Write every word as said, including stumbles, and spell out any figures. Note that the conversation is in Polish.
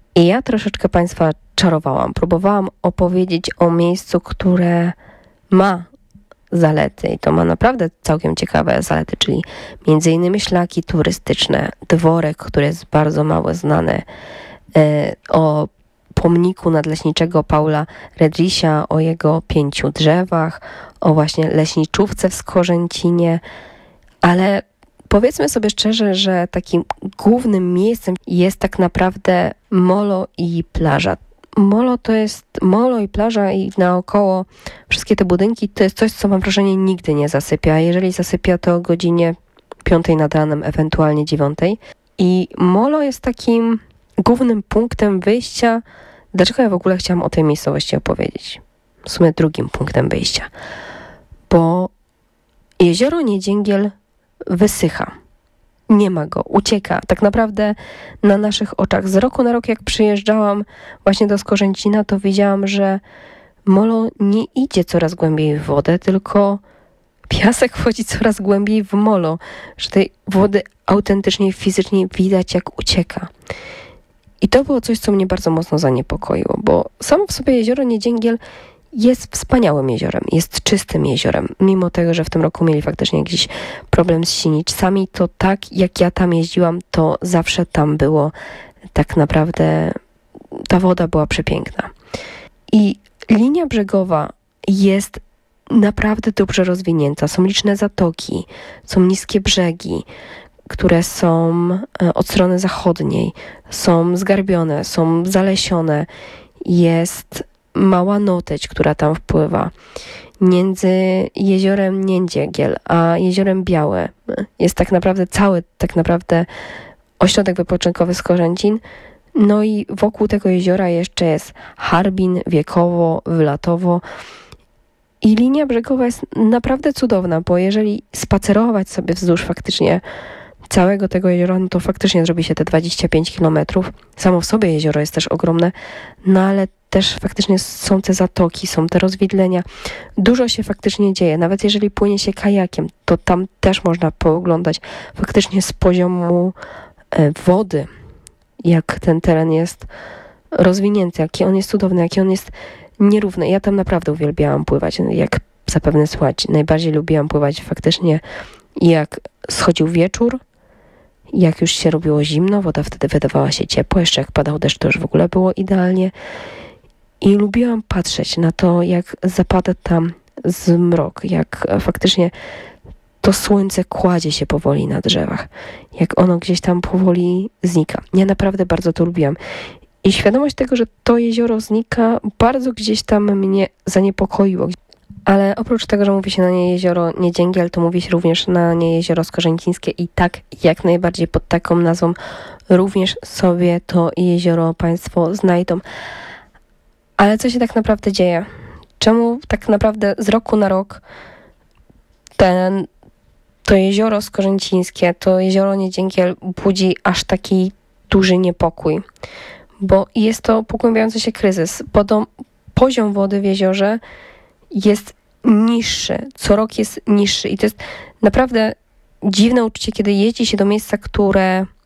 I ja troszeczkę Państwa czarowałam. Próbowałam opowiedzieć o miejscu, które ma zalety i to ma naprawdę całkiem ciekawe zalety, czyli między innymi szlaki turystyczne, dworek, który jest bardzo mało znany, o pomniku nadleśniczego Paula Redrisia, o jego pięciu drzewach, o właśnie leśniczówce w Skorzęcinie, ale powiedzmy sobie szczerze, że takim głównym miejscem jest tak naprawdę molo i plaża. Molo to jest, molo i plaża i naokoło wszystkie te budynki to jest coś, co mam wrażenie nigdy nie zasypia. Jeżeli zasypia, to o godzinie piątej nad ranem, ewentualnie dziewiątej. I molo jest takim głównym punktem wyjścia. Dlaczego ja w ogóle chciałam o tej miejscowości opowiedzieć? W sumie drugim punktem wyjścia. Bo jezioro Niedzięgiel wysycha. Nie ma go, ucieka. Tak naprawdę na naszych oczach. Z roku na rok, jak przyjeżdżałam właśnie do Skorzęcina, to widziałam, że molo nie idzie coraz głębiej w wodę, tylko piasek wchodzi coraz głębiej w molo. Że tej wody autentycznie, fizycznie widać, jak ucieka. I to było coś, co mnie bardzo mocno zaniepokoiło, bo samo w sobie jezioro Niedzięgiel jest wspaniałym jeziorem, jest czystym jeziorem. Mimo tego, że w tym roku mieli faktycznie jakiś problem z siniczcami, to tak jak ja tam jeździłam, to zawsze tam było tak naprawdę, ta woda była przepiękna. I linia brzegowa jest naprawdę dobrze rozwinięta. Są liczne zatoki, są niskie brzegi, które są od strony zachodniej, są zgarbione, są zalesione. Jest mała Noteć, która tam wpływa. Między jeziorem Niędziegiel a jeziorem Białe jest tak naprawdę cały tak naprawdę ośrodek wypoczynkowy Skorzęcin. No i wokół tego jeziora jeszcze jest Harbin, Wiekowo, Wylatowo. I linia brzegowa jest naprawdę cudowna, bo jeżeli spacerować sobie wzdłuż faktycznie całego tego jeziora, no to faktycznie zrobi się te dwadzieścia pięć kilometrów. Samo w sobie jezioro jest też ogromne, no ale też faktycznie są te zatoki, są te rozwidlenia. Dużo się faktycznie dzieje. Nawet jeżeli płynie się kajakiem, to tam też można pooglądać faktycznie z poziomu wody, jak ten teren jest rozwinięty, jaki on jest cudowny, jaki on jest nierówny. Ja tam naprawdę uwielbiałam pływać. Jak zapewne słuchać, najbardziej lubiłam pływać faktycznie jak schodził wieczór, jak już się robiło zimno, woda wtedy wydawała się ciepła, jeszcze jak padał deszcz, to już w ogóle było idealnie. I lubiłam patrzeć na to, jak zapada tam zmrok, jak faktycznie to słońce kładzie się powoli na drzewach, jak ono gdzieś tam powoli znika. Ja naprawdę bardzo to lubiłam. I świadomość tego, że to jezioro znika, bardzo gdzieś tam mnie zaniepokoiło. Ale oprócz tego, że mówi się na nie jezioro Niedzięgiel, to mówi się również na nie jezioro Skorzęcińskie i tak jak najbardziej pod taką nazwą również sobie to jezioro Państwo znajdą. Ale co się tak naprawdę dzieje? Czemu tak naprawdę z roku na rok ten, to jezioro Skorzęcińskie, to jezioro Niedzięgiel budzi aż taki duży niepokój? Bo jest to pogłębiający się kryzys, bo to poziom wody w jeziorze jest niższy, co rok jest niższy i to jest naprawdę dziwne uczucie, kiedy jeździ się do miejsca, które